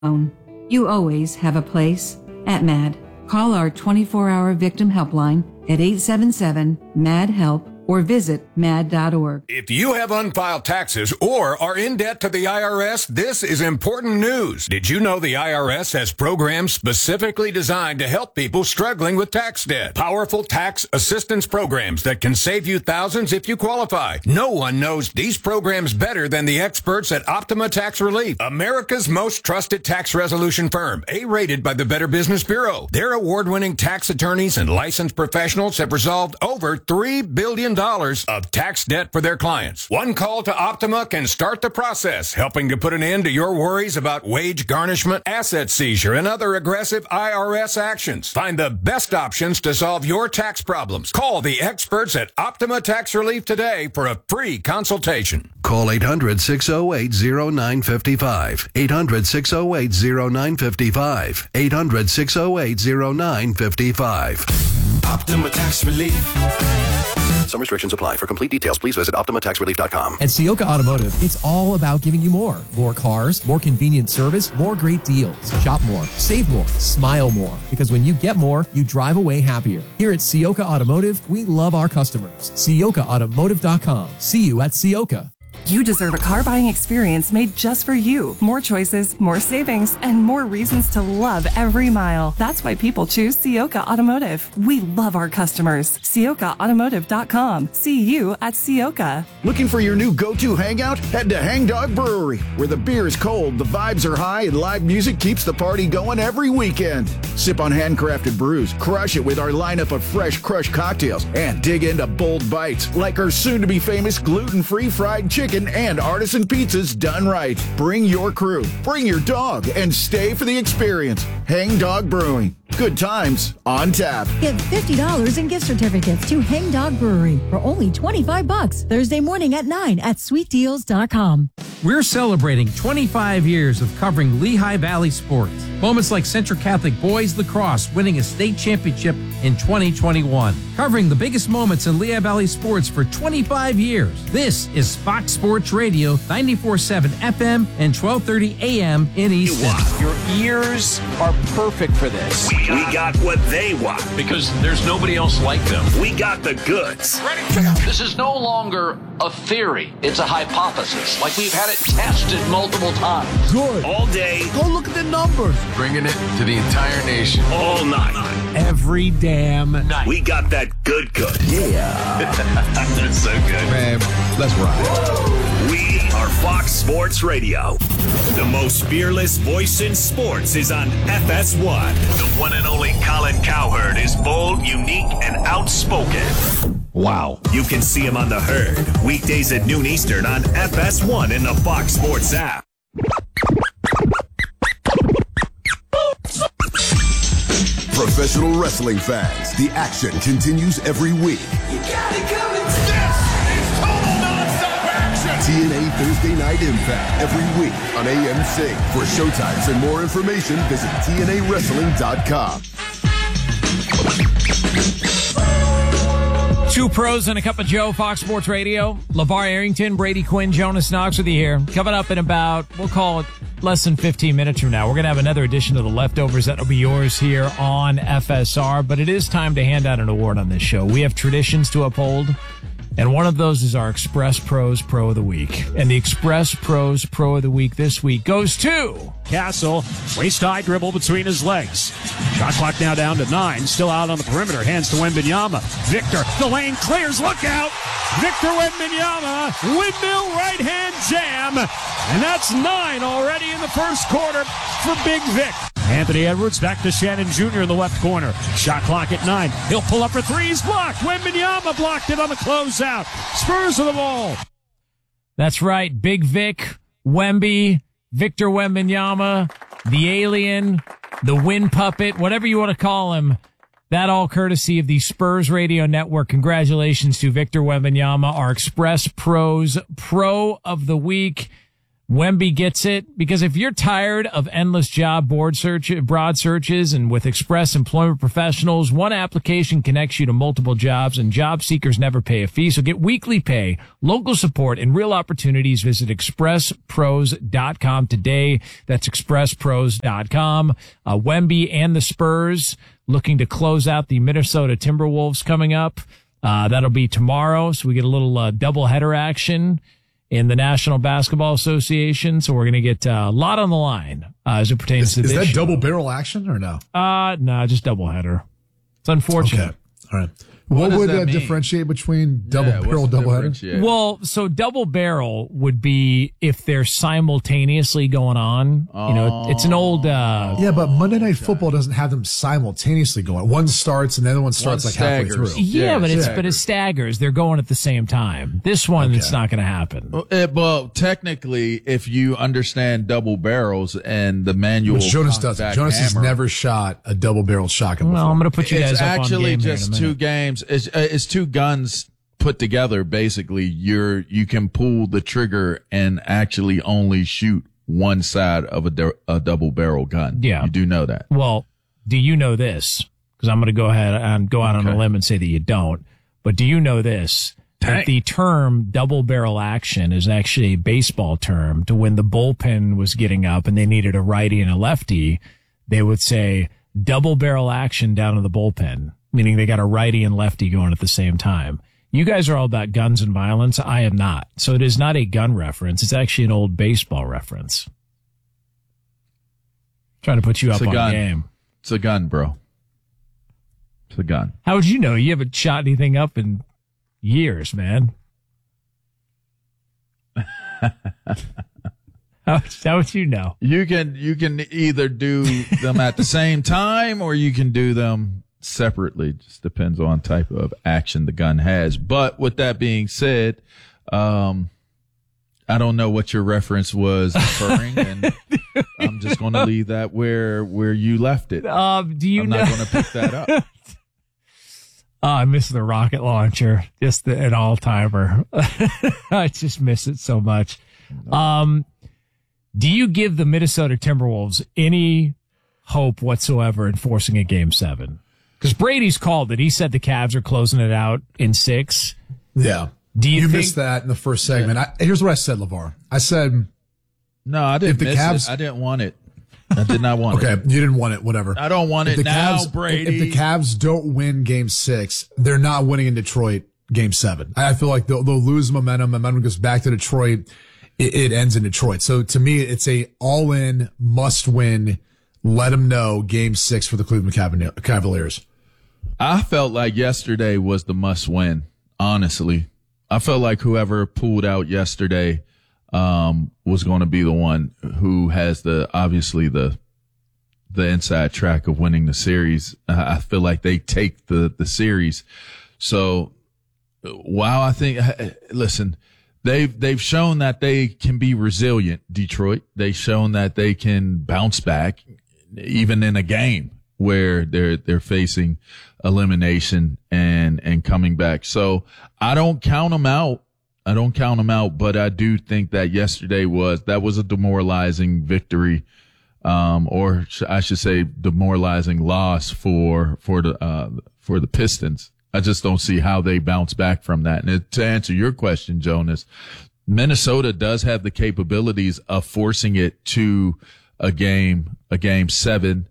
You always have a place at MAD. Call our 24-hour victim helpline at 877-MAD-HELP or visit mad.org. If you have unfiled taxes or are in debt to the IRS, this is important news. Did you know the IRS has programs specifically designed to help people struggling with tax debt? Powerful tax assistance programs that can save you thousands if you qualify. No one knows these programs better than the experts at Optima Tax Relief, America's most trusted tax resolution firm, A-rated by the Better Business Bureau. Their award-winning tax attorneys and licensed professionals have resolved over $3 billion of tax debt for their clients. One call to Optima can start the process, helping to put an end to your worries about wage garnishment, asset seizure, and other aggressive IRS actions. Find the best options to solve your tax problems. Call the experts at Optima Tax Relief today for a free consultation. Call 800-608-0955. 800-608-0955. 800-608-0955. Optima Tax Relief. Some restrictions apply. For complete details, please visit OptimaTaxRelief.com. At Ciocca Automotive, it's all about giving you more. More cars, more convenient service, more great deals. Shop more, save more, smile more. Because when you get more, you drive away happier. Here at Ciocca Automotive, we love our customers. CioccaAutomotive.com. See you at Ciocca. You deserve a car buying experience made just for you. More choices, more savings, and more reasons to love every mile. That's why people choose Ciocca Automotive. We love our customers. CioccaAutomotive.com. See you at Ciocca. Looking for your new go-to hangout? Head to Hang Dog Brewery, where the beer is cold, the vibes are high, and live music keeps the party going every weekend. Sip on handcrafted brews, crush it with our lineup of fresh crushed cocktails, and dig into bold bites like our soon-to-be famous gluten-free fried chicken and artisan pizzas done right. Bring your crew, bring your dog, and stay for the experience. Hang Dog Brewing. Good times on tap. Get $50 in gift certificates to Hang Dog Brewery for only $25 Thursday morning at 9 at sweetdeals.com. We're celebrating 25 years of covering Lehigh Valley sports. Moments like Central Catholic Boys Lacrosse winning a state championship in 2021. Covering the biggest moments in Lehigh Valley sports for 25 years. This is Fox Sports Radio, 94.7 FM and 12:30 AM in Easton. Your ears are perfect for this. We got what they want. Because there's nobody else like them. We got the goods. Ready? This is no longer a theory. It's a hypothesis. Like we've had it tested multiple times. Good. All day. Go look at the numbers. Bringing it to the entire nation. All night. Every damn night. We got that good. Yeah. That's so good. Man, let's rock. We are Fox Sports Radio. The most fearless voice in sports is on FS1. The one and only Colin Cowherd is bold, unique, and outspoken. Wow. You can see him on The Herd, weekdays at noon Eastern on FS1 in the Fox Sports app. Professional wrestling fans, the action continues every week. You got it coming. This is total non-stop action. TNA Thursday Night Impact every week on AMC. For showtimes and more information, visit TNAWrestling.com. Two pros and a cup of Joe, Fox Sports Radio. LeVar Arrington, Brady Quinn, Jonas Knox with you here. Coming up in about, we'll call it less than 15 minutes from now. We're going to have another edition of The Leftovers that will be yours here on FSR. But it is time to hand out an award on this show. We have traditions to uphold, and one of those is our Express Pros Pro of the Week. And the Express Pros Pro of the Week this week goes to Castle. Waist-high dribble between his legs. Shot clock now down to 9. Still out on the perimeter. Hands to Wembanyama. Victor. The lane clears. Look out. Victor Wembanyama. Windmill right-hand jam. And that's 9 already in the first quarter for Big Vic. Anthony Edwards back to Shannon Jr. in the left corner. Shot clock at 9. He'll pull up for 3. He's blocked. Wembanyama blocked it on the closeout. Spurs with the ball. That's right. Big Vic, Wemby, Victor Wembanyama, the alien, the wind puppet, whatever you want to call him. That all courtesy of the Spurs Radio Network. Congratulations to Victor Wembanyama, our Express Pros Pro of the Week. Wemby gets it, because if you're tired of endless job broad searches and with Express Employment Professionals, one application connects you to multiple jobs, and job seekers never pay a fee. So get weekly pay, local support, and real opportunities. Visit expresspros.com today. That's expresspros.com. Wemby and the Spurs looking to close out the Minnesota Timberwolves coming up. That'll be tomorrow. So we get a little doubleheader action in the National Basketball Association. So we're going to get a lot on the line as it pertains to this. Is that show. double barrel action or no? No, just doubleheader. It's unfortunate. Okay. All right. What would that differentiate between double barrel, doubleheader? Well, so double barrel would be if they're simultaneously going on. You know, it's an old. Yeah, but Monday Night Football doesn't have them simultaneously going. One starts and the other one starts like halfway through. Yeah, but it staggers. They're going at the same time. This one, it's not going to happen. Well, technically, if you understand double barrels and the manual, Which Jonas doesn't. Jonas has never shot a double barrel shotgun before. Well, I'm going to put you guys it's up on actually game just two games. It's two guns put together. Basically, you can pull the trigger and actually only shoot one side of a double barrel gun. Yeah, you do know that. Well, do you know this? Because I'm going to go ahead and go out on a limb and say that you don't. But do you know this? That the term double barrel action is actually a baseball term. To when the bullpen was getting up and they needed a righty and a lefty, they would say double barrel action down to the bullpen, meaning they got a righty and lefty going at the same time. You guys are all about guns and violence. I am not. So it is not a gun reference. It's actually an old baseball reference. Trying to put you up on the game. It's a gun, bro. It's a gun. How would you know? You haven't shot anything up in years, man. How would you know? You can either do them at the same time or you can do them separately. Just depends on type of action the gun has. But with that being said, I don't know what your reference was referring, and I'm just going to leave that where you left it. I'm not going to pick that up. I miss the rocket launcher, just an all-timer. I just miss it so much. Do you give the Minnesota Timberwolves any hope whatsoever in forcing a Game 7? Because Brady's called it. He said the Cavs are closing it out in 6. Yeah. You missed that in the first segment. Here's what I said, LeVar. I said, no, I didn't miss it. I didn't want it. I did not want it. Okay, you didn't want it, whatever. I don't want it now, Brady. If the Cavs don't win Game 6, they're not winning in Detroit Game 7. I feel like they'll lose momentum. Momentum goes back to Detroit. It ends in Detroit. So to me, it's a all-in, must-win, let them know Game 6 for the Cleveland Cavaliers. I felt like yesterday was the must-win, honestly. I felt like whoever pulled out yesterday was going to be the one who has obviously the inside track of winning the series. I feel like they take the series. So while I think, listen, they've shown that they can be resilient, Detroit. They've shown that they can bounce back even in a game where they're facing elimination and coming back. So I don't count them out. But I do think that yesterday was a demoralizing victory, or I should say demoralizing loss for the Pistons. I just don't see how they bounce back from that. And to answer your question, Jonas, Minnesota does have the capabilities of forcing it to a game 7.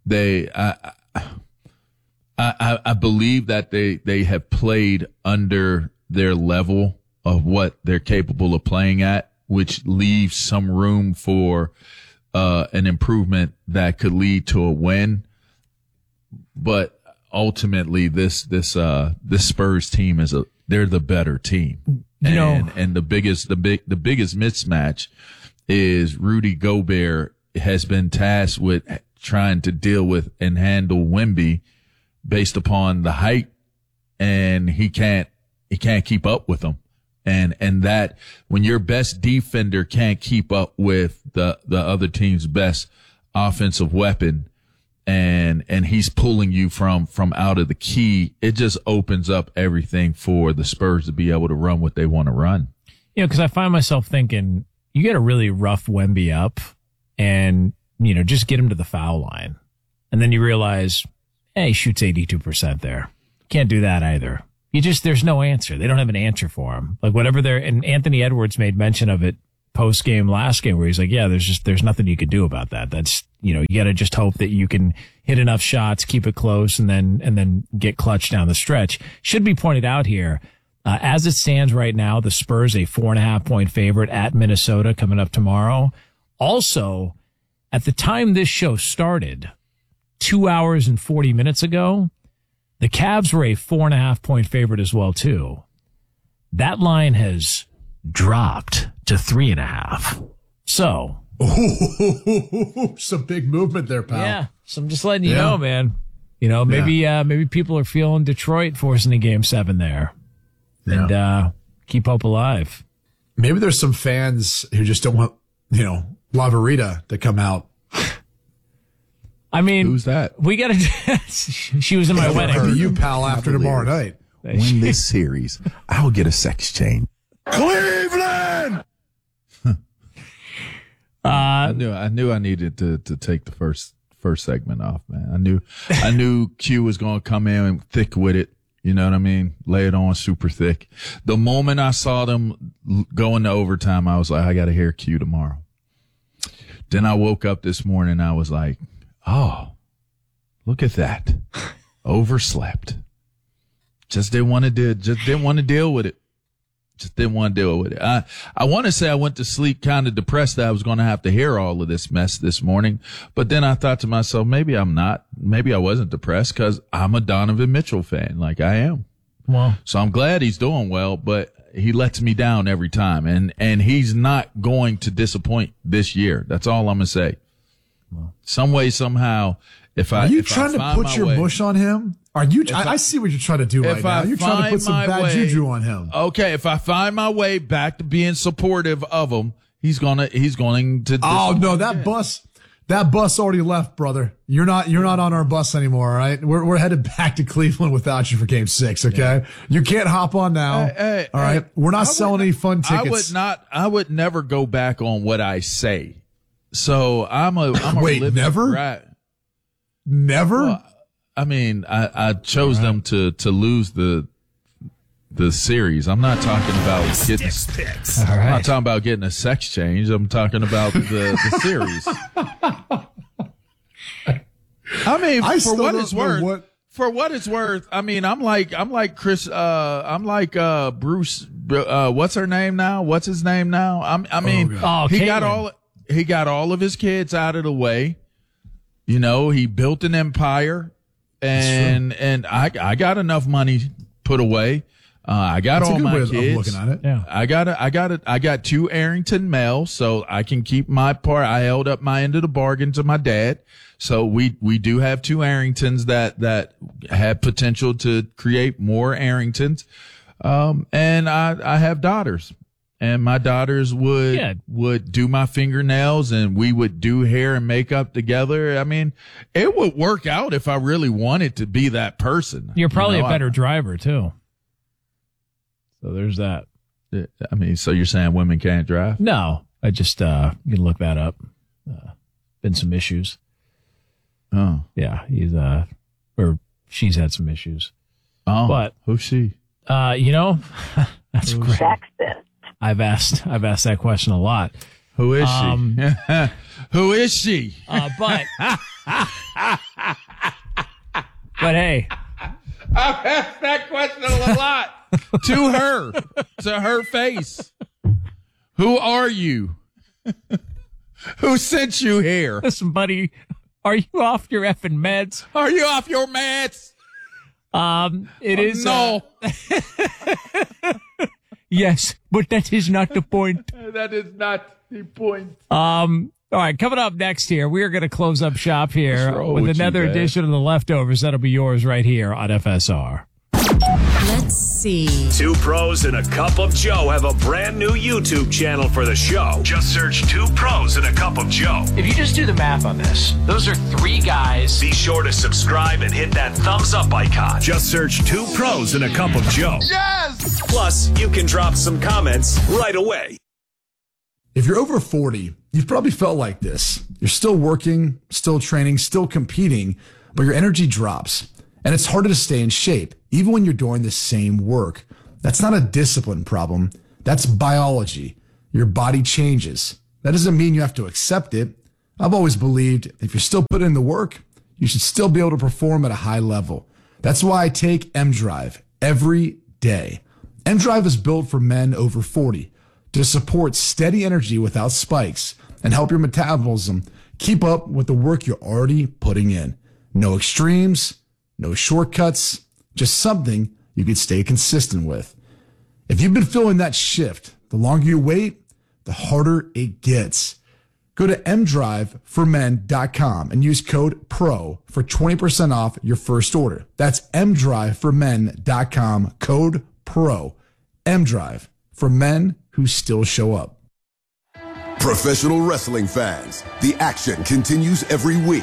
I believe that they have played under their level of what they're capable of playing at, which leaves some room for an improvement that could lead to a win. But ultimately, this Spurs team they're the better team, and the biggest mismatch is Rudy Gobert has been tasked with trying to deal with and handle Wemby based upon the height, and he can't keep up with them. And that when your best defender can't keep up with the other team's best offensive weapon, and he's pulling you from out of the key, it just opens up everything for the Spurs to be able to run what they want to run. Because I find myself thinking, you got to really rough Wemby up and, just get him to the foul line. And then you realize, he shoots 82% there. Can't do that either. There's no answer. They don't have an answer for him. Like whatever and Anthony Edwards made mention of it post game last game where he's like, there's nothing you could do about that. That's, you got to just hope that you can hit enough shots, keep it close, and then get clutch down the stretch. Should be pointed out here, as it stands right now, the Spurs a 4.5-point favorite at Minnesota coming up tomorrow. Also, at the time this show started, 2 hours and 40 minutes ago, the Cavs were a 4.5-point favorite as well, too. That line has dropped to 3.5. So. Some big movement there, pal. Yeah. So I'm just letting you know, man. Maybe people are feeling Detroit forcing a Game 7 there. And keep hope alive. Maybe there's some fans who just don't want, Lavarita to come out. I mean, who's that? We got to. She was in my wedding. You, pal, after tomorrow night. Win this series, I'll get a sex change. Cleveland. I knew I needed to take the first segment off, man. I knew Q was going to come in thick with it. You know what I mean? Lay it on super thick. The moment I saw them go into overtime, I was like, I got to hear Q tomorrow. Then I woke up this morning. I was like, oh, look at that. Overslept. Just didn't want to deal with it. I want to say I went to sleep kind of depressed that I was going to have to hear all of this mess this morning. But then I thought to myself, maybe I'm not. Maybe I wasn't depressed because I'm a Donovan Mitchell fan like I am. Wow. So I'm glad he's doing well, but he lets me down every time. And he's not going to disappoint this year. That's all I'm going to say. Well, some way, somehow, Are you trying to put your mush on him? Are you? I see what you're trying to do right now. You're trying to put some bad juju on him. Okay, if I find my way back to being supportive of him, he's going to. Oh no, that bus already left, brother. You're not on our bus anymore. All right, we're headed back to Cleveland without you for Game 6. Okay, yeah. You can't hop on now. All right, we're not selling any fun tickets. I would never go back on what I say. So I'm a wait, never. Rat. Never. Well, I mean, I chose them to lose the series. I'm not talking about getting. I'm not talking about getting a sex change. I'm talking about the series. I mean, for what it's worth. I mean, I'm like Chris. I'm like Bruce. What's her name now? What's his name now? He got all of his kids out of the way. He built an empire. And I got enough money put away. I got all my kids. Of looking at it. Yeah. I got 2 Arrington males, so I can keep my part. I held up my end of the bargain to my dad. So we do have 2 Arringtons that have potential to create more Arringtons. And I have daughters. And my daughters would do my fingernails and we would do hair and makeup together. I mean, it would work out if I really wanted to be that person. You're probably a better driver too. So there's that. I mean, so you're saying women can't drive? No, I just, you can look that up. Been some issues. Oh. Yeah. Or she's had some issues. Oh, but who's she? That's great. Sexist. I've asked that question a lot. Who is she? Who is she? But hey, I've asked that question a lot to her face. Who are you? Who sent you here? Listen, buddy, are you off your effing meds? Are you off your meds? It is no. Yes, but that is not the point. That is not the point. All right, coming up next here, we are going to close up shop here with another edition of The Leftovers. That'll be yours right here on FSR. Let's see. 2 Pros and a Cup of Joe have a brand new YouTube channel for the show. Just search 2 Pros and a Cup of Joe. If you just do the math on this, those are 3 guys. Be sure to subscribe and hit that thumbs up icon. Just search 2 Pros and a Cup of Joe. Yes! Plus, you can drop some comments right away. If you're over 40, you've probably felt like this. You're still working, still training, still competing, but your energy drops. And it's harder to stay in shape, even when you're doing the same work. That's not a discipline problem. That's biology. Your body changes. That doesn't mean you have to accept it. I've always believed if you're still putting in the work, you should still be able to perform at a high level. That's why I take M-Drive every day. M-Drive is built for men over 40 to support steady energy without spikes and help your metabolism keep up with the work you're already putting in. No extremes, no shortcuts, just something you can stay consistent with. If you've been feeling that shift, the longer you wait, the harder it gets. Go to mdriveformen.com and use code PRO for 20% off your first order. That's mdriveformen.com, code PRO. M-Drive, for men who still show up. Professional wrestling fans, the action continues every week.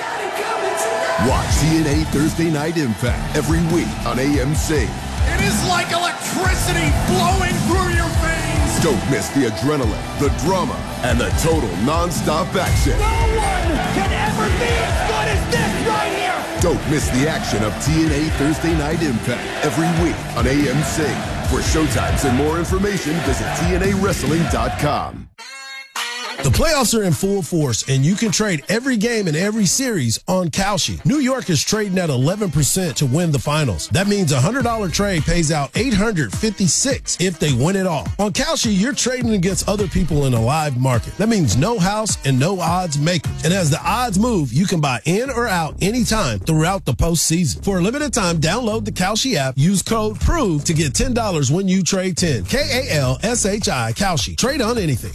Watch TNA Thursday Night Impact every week on AMC. It is like electricity flowing through your veins. Don't miss the adrenaline, the drama, and the total non-stop action. No one can ever be as good as this right here. Don't miss the action of TNA Thursday Night Impact every week on AMC. For showtimes and more information, visit TNAWrestling.com. The playoffs are in full force, and you can trade every game in every series on Kalshi. New York is trading at 11% to win the finals. That means a $100 trade pays out $856 if they win it all. On Kalshi, you're trading against other people in a live market. That means no house and no odds makers. And as the odds move, you can buy in or out anytime throughout the postseason. For a limited time, download the Kalshi app, use code PROVE to get $10 when you trade 10. KALSHI, Kalshi. Trade on anything.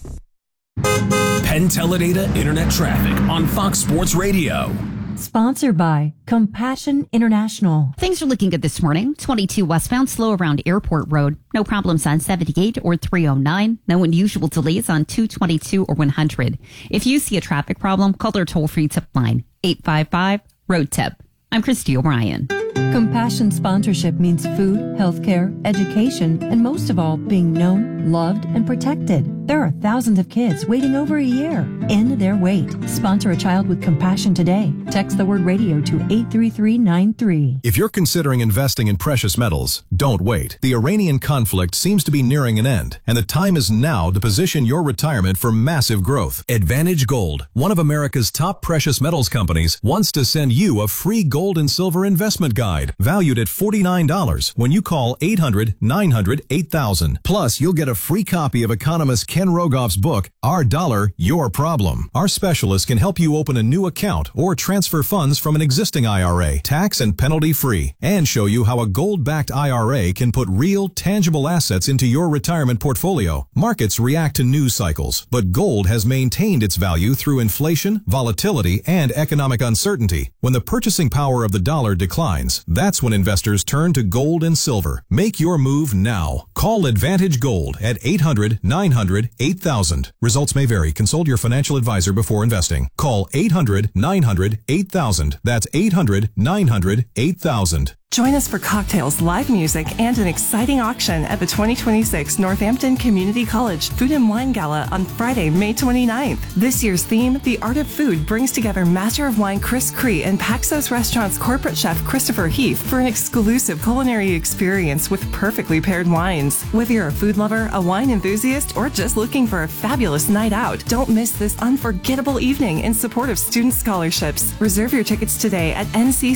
Penn Teledata Internet Traffic on Fox Sports Radio. Sponsored by Compassion International. Things are looking good this morning. 22 westbound, slow around Airport Road. No problems on 78 or 309. No unusual delays on 222 or 100. If you see a traffic problem, call their toll-free tip line, 855-ROAD-TIP. I'm Christy O'Brien. Compassion sponsorship means food, healthcare, education, and most of all, being known, loved, and protected. There are thousands of kids waiting over a year. End their wait. Sponsor a child with compassion today. Text the word radio to 83393. If you're considering investing in precious metals, don't wait. The Iranian conflict seems to be nearing an end, and the time is now to position your retirement for massive growth. Advantage Gold, one of America's top precious metals companies, wants to send you a free gold and silver investment guide valued at $49 when you call 800-900-8000. Plus, you'll get a free copy of economist Ken Rogoff's book, Our Dollar, Your Problem. Our specialists can help you open a new account or transfer funds from an existing IRA, tax and penalty free, and show you how a gold-backed IRA can put real, tangible assets into your retirement portfolio. Markets react to news cycles, but gold has maintained its value through inflation, volatility, and economic uncertainty. When the purchasing power of the dollar declines, that's when investors turn to gold and silver. Make your move now. Call Advantage Gold at 800-900-8000. Results may vary. Consult your financial advisor before investing. Call 800-900-8000. That's 800-900-8000. Join us for cocktails, live music, and an exciting auction at the 2026 Northampton Community College Food and Wine Gala on Friday, May 29th. This year's theme, The Art of Food, brings together Master of Wine Chris Cree and Paxos Restaurant's corporate chef Christopher Heath for an exclusive culinary experience with perfectly paired wines. Whether you're a food lover, a wine enthusiast, or just looking for a fabulous night out, don't miss this unforgettable evening in support of student scholarships. Reserve your tickets today at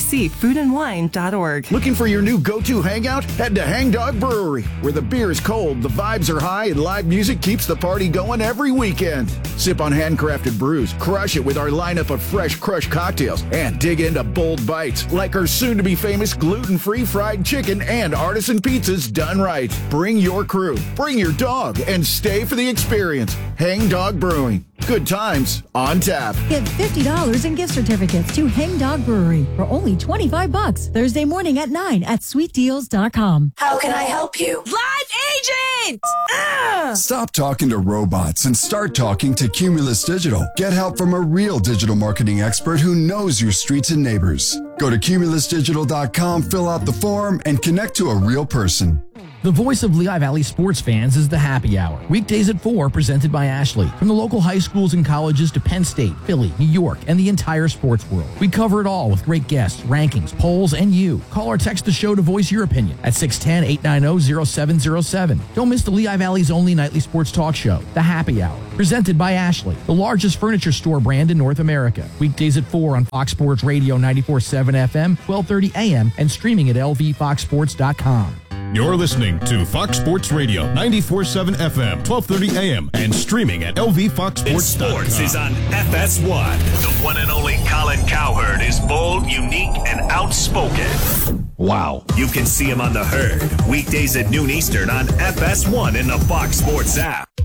nccfoodandwine.org. Looking for your new go-to hangout? Head to Hangdog Brewery, where the beer is cold, the vibes are high, and live music keeps the party going every weekend. Sip on handcrafted brews, crush it with our lineup of fresh crushed cocktails, and dig into bold bites like our soon-to-be famous gluten-free fried chicken and artisan pizzas done right. Bring your crew, bring your dog, and stay for the experience. Hangdog Brewing. Good times on tap. Get $50 in gift certificates to Hangdog Brewery for only $25 Thursday morning at 9 at sweetdeals.com. How can I help you? Live agent! Stop talking to robots and start talking to Cumulus Digital. Get help from a real digital marketing expert who knows your streets and neighbors. Go to cumulusdigital.com, fill out the form, and connect to a real person. The voice of Lehigh Valley sports fans is the Happy Hour. Weekdays at 4, presented by Ashley. From the local high schools and colleges to Penn State, Philly, New York, and the entire sports world. We cover it all with great guests, rankings, polls, and you. Call or text the show to voice your opinion at 610-890-0707. Don't miss the Lehigh Valley's only nightly sports talk show, The Happy Hour, presented by Ashley, the largest furniture store brand in North America. Weekdays at 4 on Fox Sports Radio 94.7 FM, 12:30 a.m., and streaming at lvfoxsports.com. You're listening to Fox Sports Radio 94.7 FM, 12:30 a.m. and streaming at lvfoxsports.com. Sports is on FS1. The one and only Colin Cowherd is bold, unique, and outspoken. Wow. You can see him on The Herd, weekdays at noon Eastern on FS1 in the Fox Sports app.